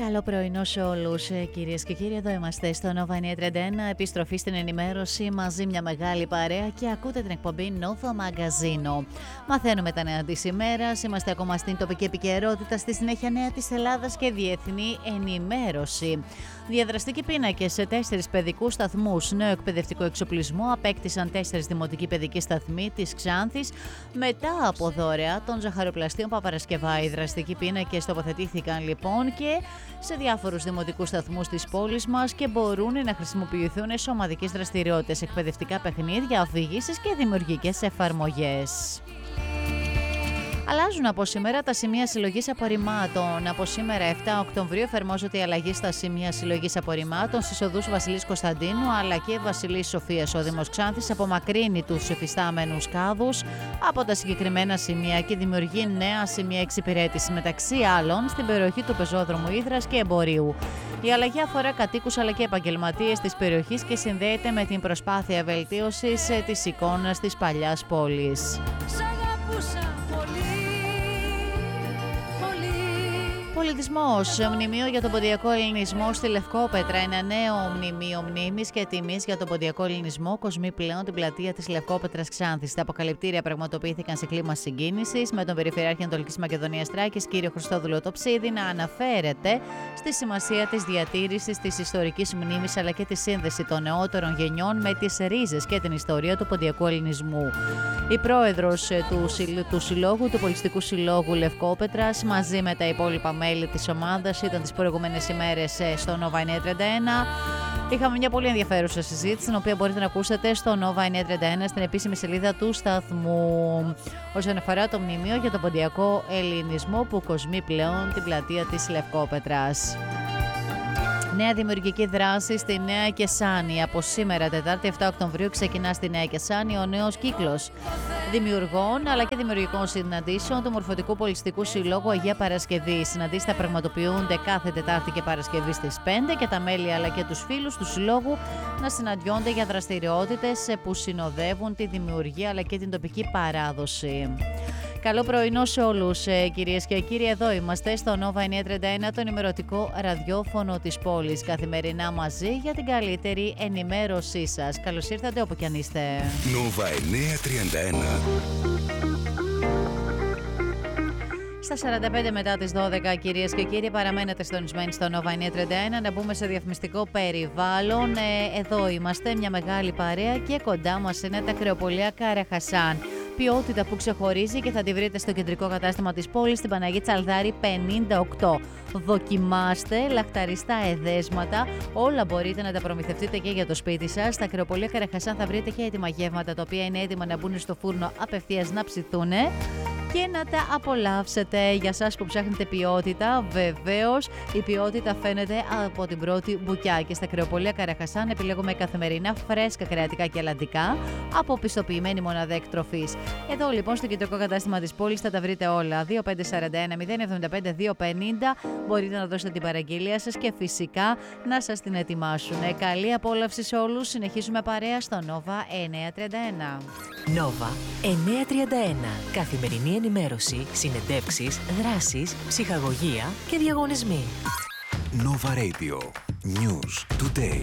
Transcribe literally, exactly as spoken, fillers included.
Καλό πρωινό σε όλους, κυρίες και κύριοι. Εδώ είμαστε στο Nova εννιακόσια τριάντα ένα. Επιστροφή στην ενημέρωση μαζί μια μεγάλη παρέα και ακούτε την εκπομπή Nova Magazino. Μαθαίνουμε τα νέα της ημέρας. Είμαστε ακόμα στην τοπική επικαιρότητα. Στη συνέχεια, νέα της Ελλάδας και διεθνή ενημέρωση. Διαδραστικοί πίνακες σε τέσσερις παιδικούς σταθμούς. Νέο εκπαιδευτικό εξοπλισμό απέκτησαν τέσσερις δημοτικοί παιδικοί σταθμοί της Ξάνθης μετά από δωρεά των ζαχαροπλαστείων Παπαρασκευά. Οι δραστικοί πίνακες τοποθετήθηκαν λοιπόν και σε διάφορους δημοτικούς σταθμούς της πόλης μας και μπορούν να χρησιμοποιηθούν σε ομαδικές δραστηριότητες, εκπαιδευτικά παιχνίδια, αφηγήσεις και δημιουργικές εφαρμογές. Αλλάζουν από σήμερα τα σημεία συλλογής απορριμμάτων. Από σήμερα, επτά Οκτωβρίου, εφαρμόζεται η αλλαγή στα σημεία συλλογής απορριμμάτων στις οδούς Βασιλής Κωνσταντίνου αλλά και Βασιλής Σοφίας. Ο Δήμος Ξάνθης απομακρύνει τους εφιστάμενους κάδους από τα συγκεκριμένα σημεία και δημιουργεί νέα σημεία εξυπηρέτησης, μεταξύ άλλων στην περιοχή του πεζόδρομου Ύδρας και Εμπορίου. Η αλλαγή αφορά κατοίκους αλλά και επαγγελματίες της περιοχής και συνδέεται με την προσπάθεια βελτίωσης της εικόνας της παλιάς πόλης. Πολιτισμός. Μνημείο για τον ποντιακό ελληνισμό στη Λευκόπετρα. Ένα νέο μνημείο μνήμης και τιμής για τον ποντιακό ελληνισμό κοσμεί πλέον την πλατεία της Λευκόπετρας Ξάνθης. Τα αποκαλυπτήρια πραγματοποιήθηκαν σε κλίμα συγκίνησης με τον Περιφερειάρχη Ανατολικής Μακεδονίας Τράκης, κύριο Χριστόδουλο Τοψίδη, να αναφέρεται στη σημασία της διατήρησης της ιστορικής μνήμης αλλά και τη σύνδεση των νεότερων γενιών με τις ρίζες και την ιστορία του ποντιακού ελληνισμού. Η πρόεδρος του, του Συλλόγου, του Πολιτιστικού Συλλόγου Λευκόπετρας, μαζί με τα υπόλοιπα μέλη της ομάδας, ήταν τις προηγούμενες ημέρες στο Nova εννιακόσια τριάντα ένα. Είχαμε μια πολύ ενδιαφέρουσα συζήτηση, την οποία μπορείτε να ακούσετε στο Nova εννιακόσια τριάντα ένα στην επίσημη σελίδα του σταθμού. Όσον αφορά το μνημείο για τον ποντιακό ελληνισμό που κοσμεί πλέον την πλατεία της Λευκόπετρας. Νέα δημιουργική δράση στη Νέα Κεσάνη. Από σήμερα, Τετάρτη επτά Οκτωβρίου, ξεκινά στη Νέα Κεσάνη ο νέος κύκλος δημιουργών αλλά και δημιουργικών συναντήσεων του Μορφωτικού Πολιτιστικού Συλλόγου Αγία Παρασκευή. Οι συναντήσεις θα πραγματοποιούνται κάθε Τετάρτη και Παρασκευή στις πέντε και τα μέλη αλλά και τους φίλους του Συλλόγου να συναντιόνται για δραστηριότητες που συνοδεύουν τη δημιουργία αλλά και την τοπική παράδοση. Καλό πρωινό σε όλους, κυρίες και κύριοι. Εδώ είμαστε στο Nova εννιακόσια τριάντα ένα, το ενημερωτικό ραδιόφωνο της πόλης. Καθημερινά μαζί για την καλύτερη ενημέρωσή σας. Καλώς ήρθατε όπου κι αν είστε. Nova εννιακόσια τριάντα ένα. Στα σαράντα πέντε μετά τις δώδεκα, κυρίες και κύριοι, παραμένετε συντονισμένοι στο Nova εννιακόσια τριάντα ένα. Να μπούμε σε διαφημιστικό περιβάλλον. Ε, εδώ είμαστε, μια μεγάλη παρέα και κοντά μας είναι τα κρεοπολία Καραχασάν. Ποιότητα που ξεχωρίζει και θα τη βρείτε στο κεντρικό κατάστημα της πόλης, στην Παναγία Τσαλδάρη πενήντα οκτώ. Δοκιμάστε λαχταριστά εδέσματα, όλα μπορείτε να τα προμηθευτείτε και για το σπίτι σας. Στα κρεοπολία Καραχασάν θα βρείτε και έτοιμα γεύματα, τα οποία είναι έτοιμα να μπουν στο φούρνο απευθείας να ψηθούν και να τα απολαύσετε. Για σας που ψάχνετε ποιότητα, βεβαίως η ποιότητα φαίνεται από την πρώτη μπουκιά. Και στα κρεοπολία Καραχασάν επιλέγουμε καθημερινά φρέσκα κρεατικά και αλαντικά από πιστοποιημένη μονάδα εκτροφής. Εδώ λοιπόν στο κεντρικό κατάστημα της πόλης θα τα βρείτε όλα. δύο πέντε τέσσερα ένα μηδέν εβδομήντα πέντε δύο πενήντα. Μπορείτε να δώσετε την παραγγελία σας και φυσικά να σας την ετοιμάσουν. Καλή απόλαυση σε όλους. Συνεχίζουμε παρέα στο Nova εννιακόσια τριάντα ένα. Nova εννιακόσια τριάντα ένα. Καθημερινή ενημέρωση, συνεντεύξεις, δράσεις, ψυχαγωγία και διαγωνισμοί. Nova Radio. News today.